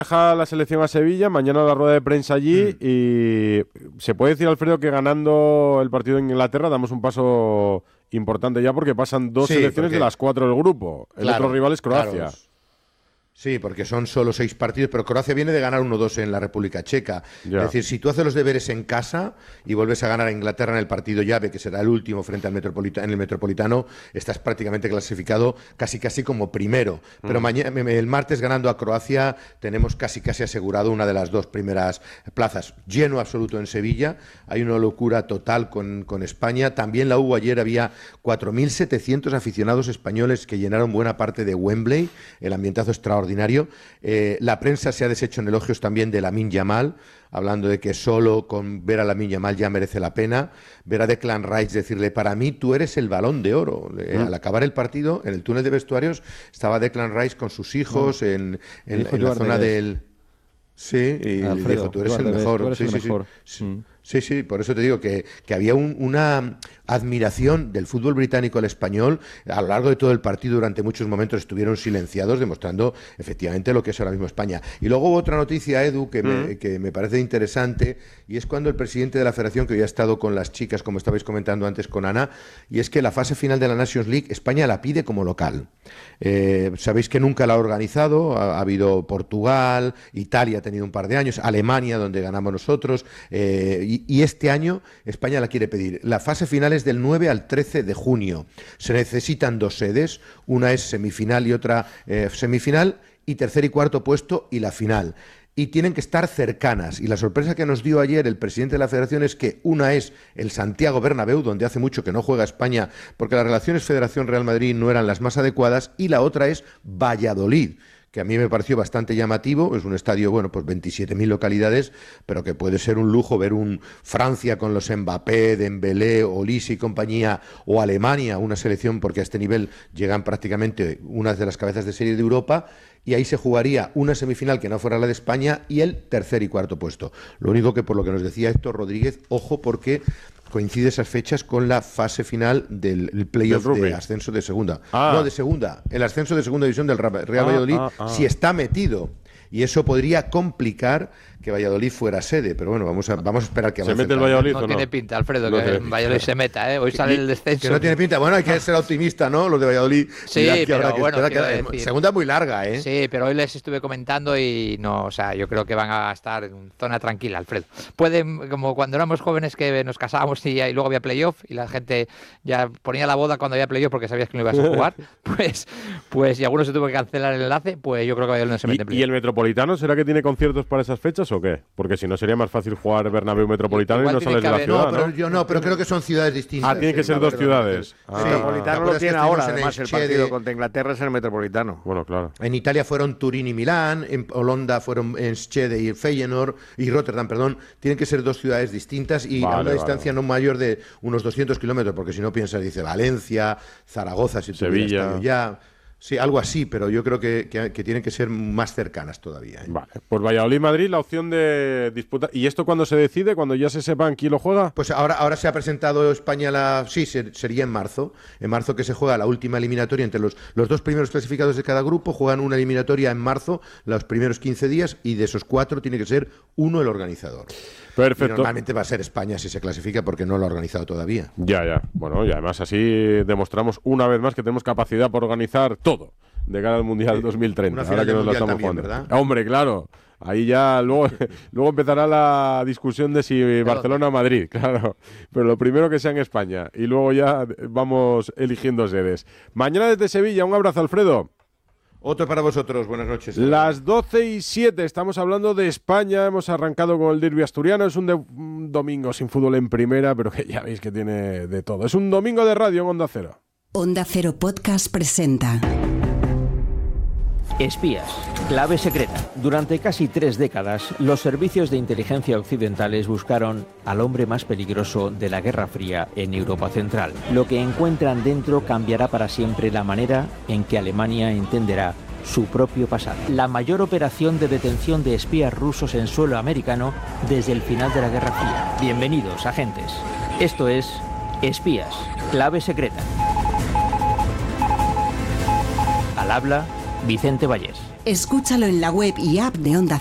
Viaja la selección a Sevilla, mañana la rueda de prensa allí y se puede decir, Alfredo, que ganando el partido en Inglaterra damos un paso importante ya porque pasan dos selecciones de las 4 del grupo. El otro rival es Croacia. Claro. Sí, porque son solo 6 partidos, pero Croacia viene de ganar 1-2 en la República Checa. Ya. Es decir, si tú haces los deberes en casa y vuelves a ganar a Inglaterra en el partido llave, que será el último frente al en el Metropolitano, estás prácticamente clasificado casi como primero. Pero el martes, ganando a Croacia, tenemos casi asegurado una de las 2 primeras plazas. Lleno absoluto en Sevilla, hay una locura total con España. También la hubo ayer, había 4.700 aficionados españoles que llenaron buena parte de Wembley, el ambientazo extraordinario. La prensa se ha deshecho en elogios también de Lamine Yamal, hablando de que solo con ver a Lamine Yamal ya merece la pena. Ver a Declan Rice decirle, para mí tú eres el Balón de Oro. Al acabar el partido, en el túnel de vestuarios, estaba Declan Rice con sus hijos en la zona del... Sí, y Alfredo, le dijo, tú eres el mejor. Sí, por eso te digo que había una admiración del fútbol británico al español. A lo largo de todo el partido, durante muchos momentos estuvieron silenciados, demostrando efectivamente lo que es ahora mismo España. Y luego hubo otra noticia, Edu, que me parece interesante, y es cuando el presidente de la Federación, que hoy ha estado con las chicas, como estabais comentando antes con Ana, y es que la fase final de la Nations League, España la pide como local. Sabéis que nunca la ha organizado, ha habido Portugal, Italia ha tenido un par de años, Alemania, donde ganamos nosotros, y este año España la quiere pedir. La fase final es del 9 al 13 de junio. Se necesitan 2 sedes, una es semifinal y otra semifinal, y tercer y cuarto puesto y la final. Y tienen que estar cercanas. Y la sorpresa que nos dio ayer el presidente de la Federación es que una es el Santiago Bernabéu, donde hace mucho que no juega España, porque las relaciones Federación-Real Madrid no eran las más adecuadas, y la otra es Valladolid, que a mí me pareció bastante llamativo. Es un estadio, bueno, pues 27.000 localidades, pero que puede ser un lujo ver un Francia con los Mbappé, Dembélé, Olise y compañía, o Alemania, una selección, porque a este nivel llegan prácticamente unas de las cabezas de serie de Europa, y ahí se jugaría una semifinal que no fuera la de España y el tercer y cuarto puesto. Lo único que, por lo que nos decía Héctor Rodríguez, ojo, porque coincide esas fechas con la fase final del playoff de ascenso de segunda. No, de segunda. El ascenso de segunda división del Real Valladolid, si está metido. Y eso podría complicar que Valladolid fuera sede, pero bueno, vamos a esperar que avance. ¿Se mete el Valladolid no o no? Tiene pinta, Alfredo, que el Valladolid se meta, ¿eh? Hoy sale el descenso. Que no tiene pinta. Bueno, hay que ser optimista, ¿no? Los de Valladolid. Sí, pero bueno, segunda muy larga, ¿eh? Sí, pero hoy les estuve comentando y no, o sea, yo creo que van a estar en zona tranquila, Alfredo. Pueden, como cuando éramos jóvenes que nos casábamos y luego había playoff y la gente ya ponía la boda cuando había playoff porque sabías que no ibas a jugar, pues y algunos se tuvo que cancelar el enlace, pues yo creo que Valladolid no se mete en playoff. ¿Y el Metropolitano será que tiene conciertos para esas fechas o qué? Porque si no sería más fácil jugar Bernabéu Metropolitano y no sales de la ciudad, ¿no? Pero creo que son ciudades distintas. Tiene que ser 2 ciudades. El Metropolitano lo tiene ahora, además el partido contra Inglaterra es el Metropolitano. Bueno, claro. En Italia fueron Turín y Milán, en Holanda fueron Enschede y Feyenoord y Rotterdam, perdón. Tienen que ser 2 ciudades distintas y a una distancia no mayor de unos 200 kilómetros, porque si no piensas, dice Valencia, Zaragoza, si Sevilla. Ya. Sí, algo así, pero yo creo que tienen que ser más cercanas todavía, ¿eh? Vale, pues Valladolid-Madrid, la opción de disputa. ¿Y esto cuándo se decide? ¿Cuando ya se sepan quién lo juega? Pues ahora se ha presentado España sería en marzo. En marzo que se juega la última eliminatoria entre los 2 primeros clasificados de cada grupo. Juegan una eliminatoria en marzo, los primeros 15 días, y de esos 4 tiene que ser uno el organizador. Perfecto. Y normalmente va a ser España si se clasifica porque no lo ha organizado todavía. Ya. Bueno, y además así demostramos una vez más que tenemos capacidad para organizar todo de cara al Mundial 2030. Ahora que nos lo estamos jugando. ¿Verdad? Hombre, claro. Ahí ya luego empezará la discusión de si Barcelona o Madrid, claro. Pero lo primero que sea en España y luego ya vamos eligiendo sedes. Mañana desde Sevilla, un abrazo, Alfredo. Otro para vosotros, buenas noches. Las 12:07, estamos hablando de España, hemos arrancado con el derbi asturiano, es un domingo sin fútbol en primera, pero que ya veis que tiene de todo. Es un domingo de radio en Onda Cero. Onda Cero Podcast presenta Espías, clave secreta. Durante casi 3 décadas, los servicios de inteligencia occidentales buscaron al hombre más peligroso de la Guerra Fría en Europa Central. Lo que encuentran dentro cambiará para siempre la manera en que Alemania entenderá su propio pasado. La mayor operación de detención de espías rusos en suelo americano desde el final de la Guerra Fría. Bienvenidos, agentes. Esto es Espías, clave secreta. Al habla Vicente Vallés. Escúchalo en la web y app de Onda